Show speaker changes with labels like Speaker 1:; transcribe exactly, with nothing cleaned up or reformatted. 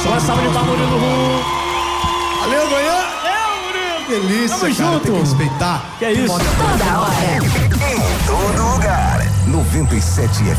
Speaker 1: Boa salva de palmas, Murilo Rum.
Speaker 2: Valeu, Goiânia.
Speaker 1: Valeu, Murilo.
Speaker 2: Delícia,
Speaker 1: Tamo
Speaker 2: cara,
Speaker 1: junto.
Speaker 2: tem que respeitar.
Speaker 1: Que é isso?
Speaker 3: Toda hora.
Speaker 4: Em todo lugar. noventa e sete F M.